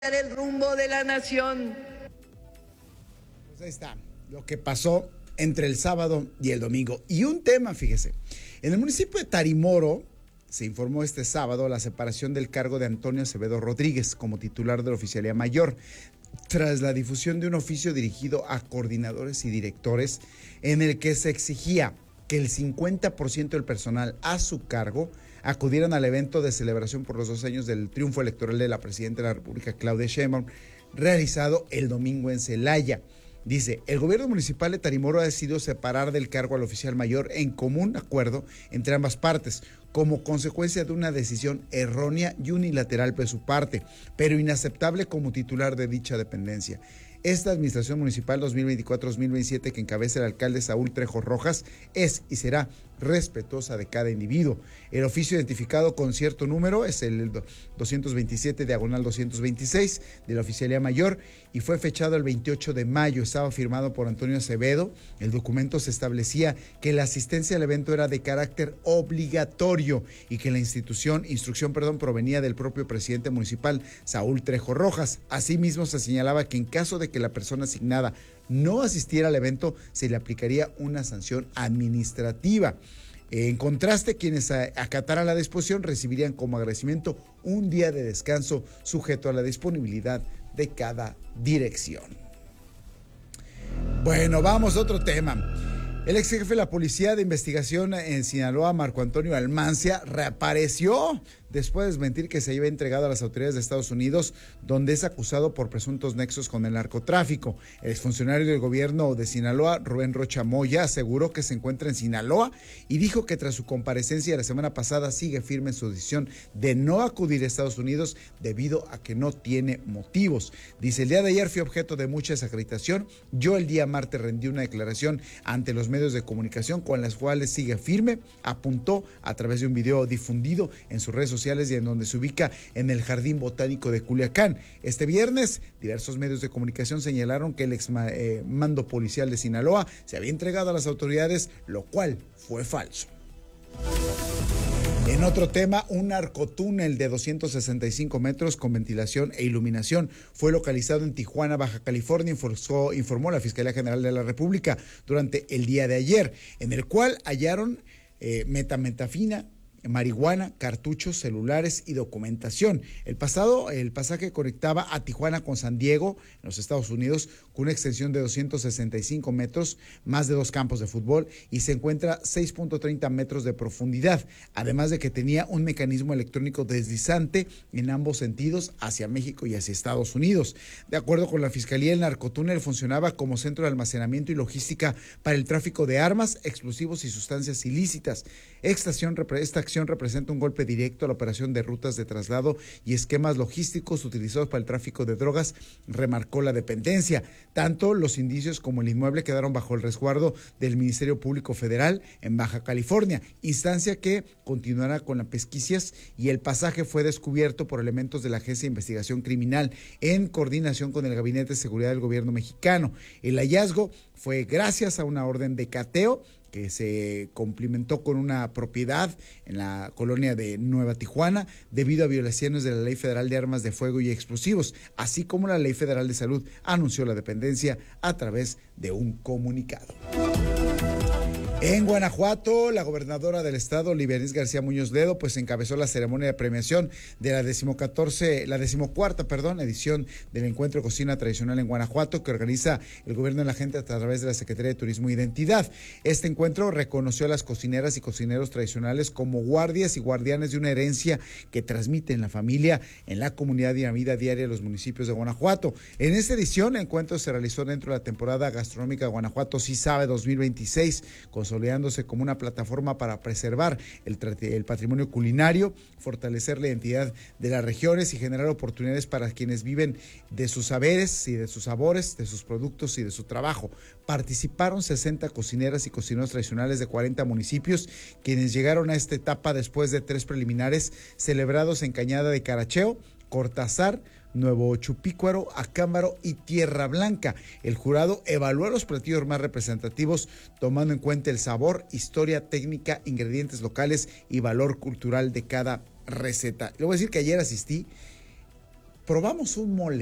el rumbo de la nación. Pues ahí está lo que pasó entre el sábado y el domingo. Y un tema, fíjese, en el municipio de Tarimoro se informó este sábado la separación del cargo de Antonio Acevedo Rodríguez como titular de la Oficialía Mayor, tras la difusión de un oficio dirigido a coordinadores y directores en el que se exigía que el 50% del personal a su cargo acudieran al evento de celebración por los 2 años del triunfo electoral de la presidenta de la República, Claudia Sheinbaum, realizado el domingo en Celaya. Dice, el gobierno municipal de Tarimoro ha decidido separar del cargo al oficial mayor en común acuerdo entre ambas partes, como consecuencia de una decisión errónea y unilateral de su parte, pero inaceptable como titular de dicha dependencia. Esta administración municipal 2024-2027 que encabeza el alcalde Saúl Trejo Rojas es y será respetuosa de cada individuo. El oficio identificado con cierto número es el 227/226 de la Oficialía Mayor y fue fechado el 28 de mayo. Estaba firmado por Antonio Acevedo. El documento se establecía que la asistencia al evento era de carácter obligatorio y que la instrucción provenía del propio presidente municipal, Saúl Trejo Rojas. Asimismo, se señalaba que en caso de que la persona asignada no asistiera al evento, se le aplicaría una sanción administrativa. En contraste, quienes acataran la disposición recibirían como agradecimiento un día de descanso sujeto a la disponibilidad de cada dirección. Bueno, vamos a otro tema. El ex jefe de la Policía de Investigación en Sinaloa, Marco Antonio Almancia, reapareció después de desmentir que se había entregado a las autoridades de Estados Unidos, donde es acusado por presuntos nexos con el narcotráfico. El exfuncionario del gobierno de Sinaloa, Rubén Rocha Moya, aseguró que se encuentra en Sinaloa y dijo que tras su comparecencia la semana pasada sigue firme en su decisión de no acudir a Estados Unidos debido a que no tiene motivos. Dice, el día de ayer fui objeto de mucha desacreditación. Yo el día martes rendí una declaración ante los medios de comunicación con las cuales sigue firme, apuntó a través de un video difundido en sus redes sociales y en donde se ubica en el Jardín Botánico de Culiacán. Este viernes, diversos medios de comunicación señalaron que el ex mando policial de Sinaloa se había entregado a las autoridades, lo cual fue falso. En otro tema, un narcotúnel de 265 metros con ventilación e iluminación fue localizado en Tijuana, Baja California, informó la Fiscalía General de la República durante el día de ayer, en el cual hallaron metanfetamina, marihuana, cartuchos, celulares y documentación. El pasaje conectaba a Tijuana con San Diego, en los Estados Unidos, con una extensión de 265 metros, más de 2 campos de fútbol, y se encuentra 6.30 metros de profundidad, además de que tenía un mecanismo electrónico deslizante en ambos sentidos, hacia México y hacia Estados Unidos. De acuerdo con la Fiscalía, el narcotúnel funcionaba como centro de almacenamiento y logística para el tráfico de armas, explosivos y sustancias ilícitas. Esta acción representa un golpe directo a la operación de rutas de traslado y esquemas logísticos utilizados para el tráfico de drogas, remarcó la dependencia. Tanto los indicios como el inmueble quedaron bajo el resguardo del Ministerio Público Federal en Baja California, instancia que continuará con las pesquisas, y el pasaje fue descubierto por elementos de la Agencia de Investigación Criminal en coordinación con el Gabinete de Seguridad del Gobierno mexicano. El hallazgo fue gracias a una orden de cateo que se cumplimentó con una propiedad en la colonia de Nueva Tijuana debido a violaciones de la Ley Federal de Armas de Fuego y Explosivos, así como la Ley Federal de Salud, anunció la dependencia a través de un comunicado. En Guanajuato, la gobernadora del estado, Libeanis García Muñoz Ledo, pues encabezó la ceremonia de premiación de la 14ª edición del Encuentro de Cocina Tradicional en Guanajuato, que organiza el Gobierno de la Gente a través de la Secretaría de Turismo e Identidad. Este encuentro reconoció a las cocineras y cocineros tradicionales como guardias y guardianes de una herencia que transmiten la familia en la comunidad y la vida diaria de los municipios de Guanajuato. En esta edición, el encuentro se realizó dentro de la temporada gastronómica de Guanajuato Sí Sabe 2026, consolidándose como una plataforma para preservar el patrimonio culinario, fortalecer la identidad de las regiones y generar oportunidades para quienes viven de sus saberes y de sus sabores, de sus productos y de su trabajo. Participaron 60 cocineras y cocineros tradicionales de 40 municipios, quienes llegaron a esta etapa después de 3 preliminares celebrados en Cañada de Caracheo, Cortázar, Nuevo Chupícuaro, Acámbaro y Tierra Blanca. El jurado evaluó los platillos más representativos tomando en cuenta el sabor, historia, técnica, ingredientes locales y valor cultural de cada receta. Le voy a decir que ayer asistí probamos un mole